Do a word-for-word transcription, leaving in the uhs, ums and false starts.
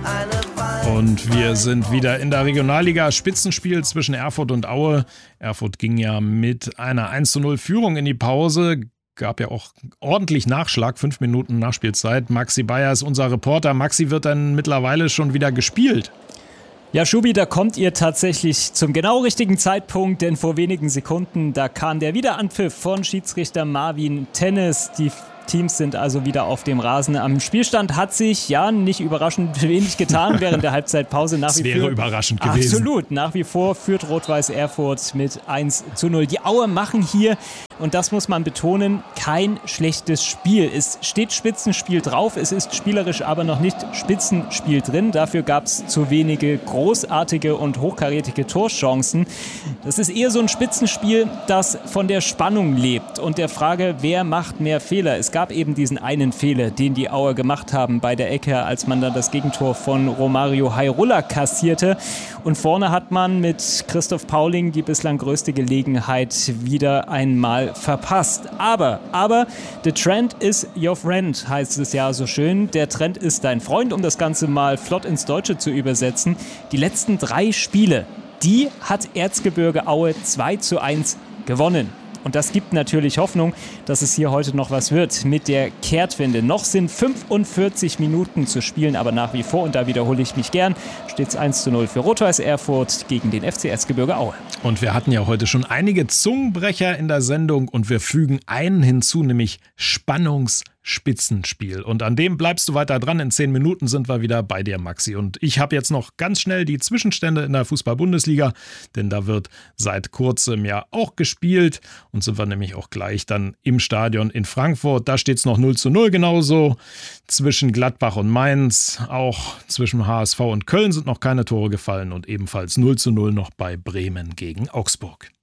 Und wir sind wieder in der Regionalliga. Spitzenspiel zwischen Erfurt und Aue. Erfurt ging ja mit einer eins zu null Führung in die Pause. Gab ja auch ordentlich Nachschlag, fünf Minuten Nachspielzeit. Maxi Bayer ist unser Reporter. Maxi, wird dann mittlerweile schon wieder gespielt? Ja, Schubi, da kommt ihr tatsächlich zum genau richtigen Zeitpunkt, denn vor wenigen Sekunden, da kam der Wiederanpfiff von Schiedsrichter Marvin Tennis. Die Teams sind also wieder auf dem Rasen. Am Spielstand hat sich, ja, nicht überraschend wenig getan während der Halbzeitpause. Nach das wie wäre vor, überraschend gewesen. Absolut. Nach wie vor führt Rot-Weiß Erfurt mit eins zu null. Die Aue machen hier, und das muss man betonen, kein schlechtes Spiel. Es steht Spitzenspiel drauf, es ist spielerisch aber noch nicht Spitzenspiel drin. Dafür gab es zu wenige großartige und hochkarätige Torchancen. Das ist eher so ein Spitzenspiel, das von der Spannung lebt und der Frage, wer macht mehr Fehler. Es gab eben diesen einen Fehler, den die Auer gemacht haben bei der Ecke, als man dann das Gegentor von Romario Hairola kassierte. Und vorne hat man mit Christoph Pauling die bislang größte Gelegenheit wieder einmal verpasst. Aber, aber, the trend is your friend, heißt es ja so schön. Der Trend ist dein Freund, um das Ganze mal flott ins Deutsche zu übersetzen. Die letzten drei Spiele, die hat Erzgebirge Aue zwei zu eins gewonnen. Und das gibt natürlich Hoffnung, dass es hier heute noch was wird mit der Kehrtwende. Noch sind fünfundvierzig Minuten zu spielen, aber nach wie vor, und da wiederhole ich mich gern, steht es eins zu null für Rot-Weiß Erfurt gegen den F C Erzgebirge Aue. Und wir hatten ja heute schon einige Zungenbrecher in der Sendung und wir fügen einen hinzu, nämlich Spannungsspitzenspiel. Und an dem bleibst du weiter dran. In zehn Minuten sind wir wieder bei dir, Maxi. Und ich habe jetzt noch ganz schnell die Zwischenstände in der Fußball-Bundesliga, denn da wird seit kurzem ja auch gespielt. Und sind wir nämlich auch gleich dann im Stadion in Frankfurt. Da steht es noch null zu null genauso. Zwischen Gladbach und Mainz, auch zwischen H S V und Köln sind noch keine Tore gefallen und ebenfalls null zu null noch bei Bremen gegen Augsburg.